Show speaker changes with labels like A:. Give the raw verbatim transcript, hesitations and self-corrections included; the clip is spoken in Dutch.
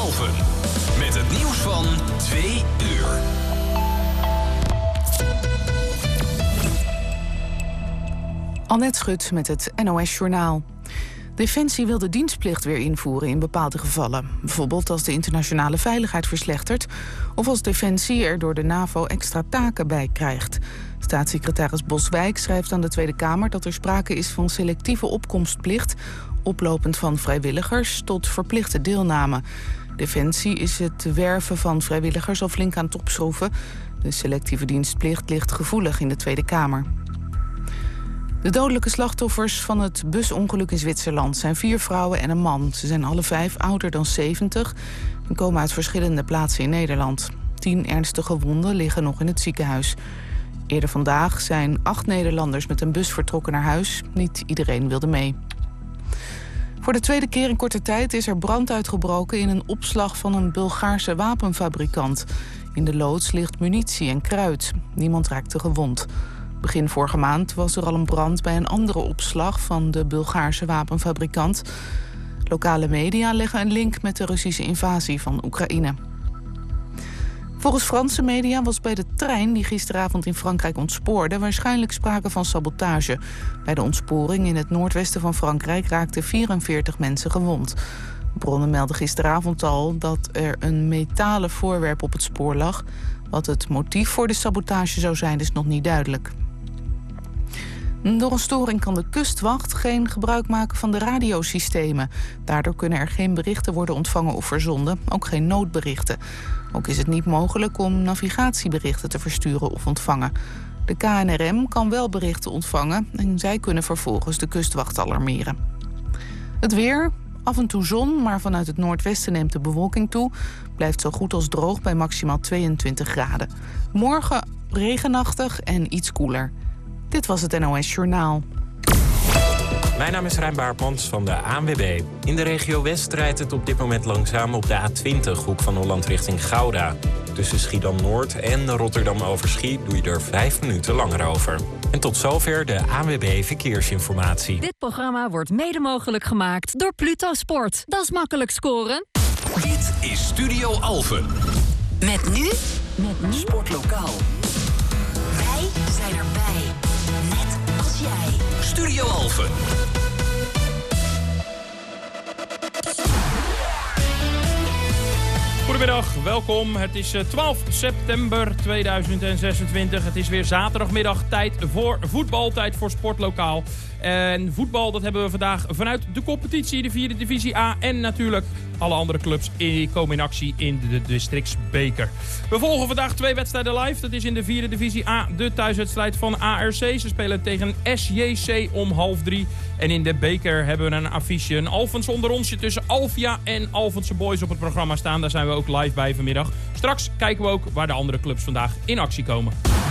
A: Alphen. Met het nieuws van twee uur.
B: Annette Schut met het N O S-journaal. Defensie wil de dienstplicht weer invoeren in bepaalde gevallen. Bijvoorbeeld als de internationale veiligheid verslechtert of als Defensie er door de NAVO extra taken bij krijgt. Staatssecretaris Boswijk schrijft aan de Tweede Kamer dat er sprake is van selectieve opkomstplicht, oplopend van vrijwilligers tot verplichte deelname. Defensie is het werven van vrijwilligers al flink aan het opschroeven. De selectieve dienstplicht ligt gevoelig in de Tweede Kamer. De dodelijke slachtoffers van het busongeluk in Zwitserland zijn vier vrouwen en een man. Ze zijn alle vijf ouder dan zeventig en komen uit verschillende plaatsen in Nederland. Tien ernstige gewonden liggen nog in het ziekenhuis. Eerder vandaag zijn acht Nederlanders met een bus vertrokken naar huis. Niet iedereen wilde mee. Voor de tweede keer in korte tijd is er brand uitgebroken in een opslag van een Bulgaarse wapenfabrikant. In de loods ligt munitie en kruid. Niemand raakte gewond. Begin vorige maand was er al een brand bij een andere opslag van de Bulgaarse wapenfabrikant. Lokale media leggen een link met de Russische invasie van Oekraïne. Volgens Franse media was bij de trein die gisteravond in Frankrijk ontspoorde waarschijnlijk sprake van sabotage. Bij de ontsporing in het noordwesten van Frankrijk raakten vierenveertig mensen gewond. Bronnen melden gisteravond al dat er een metalen voorwerp op het spoor lag. Wat het motief voor de sabotage zou zijn is nog niet duidelijk. Door een storing kan de kustwacht geen gebruik maken van de radiosystemen. Daardoor kunnen er geen berichten worden ontvangen of verzonden, ook geen noodberichten. Ook is het niet mogelijk om navigatieberichten te versturen of ontvangen. De K N R M kan wel berichten ontvangen en zij kunnen vervolgens de kustwacht alarmeren. Het weer, af en toe zon, maar vanuit het noordwesten neemt de bewolking toe. Blijft zo goed als droog bij maximaal tweeëntwintig graden. Morgen regenachtig en iets koeler. Dit was het N O S-journaal.
C: Mijn naam is Rijn Baartmans van de A N W B. In de regio West rijdt het op dit moment langzaam op de A twintig... hoek van Holland richting Gouda. Tussen Schiedam-Noord en Rotterdam-Overschie doe je er vijf minuten langer over. En tot zover de A N W B Verkeersinformatie.
D: Dit programma wordt mede mogelijk gemaakt door Pluto Sport. Dat is makkelijk scoren.
A: Dit is Studio Alphen.
E: Met nu...
D: Met nu...
A: Sportlokaal.
E: Wij zijn erbij. Net als jij.
A: Studio Alphen.
F: Goedemiddag, welkom. Het is twaalf september tweeduizend zesentwintig. Het is weer zaterdagmiddag, tijd voor voetbal, tijd voor Sportlokaal. En voetbal, dat hebben we vandaag vanuit de competitie, de vierde divisie A. En natuurlijk alle andere clubs komen in actie in de districtsbeker. We volgen vandaag twee wedstrijden live. Dat is in de vierde divisie A de thuiswedstrijd van A R C. Ze spelen tegen S J C om half drie. En in de beker hebben we een affiche. Een Alphens onder onsje tussen Alvia en Alphense Boys op het programma staan. Daar zijn we ook live bij vanmiddag. Straks kijken we ook waar de andere clubs vandaag in actie komen.